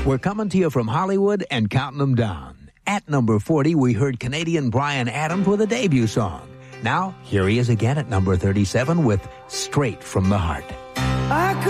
We're coming to you from Hollywood and counting them down. At number 40, we heard Canadian Bryan Adams with a debut song. Now, here he is again at number 37 with Straight from the Heart.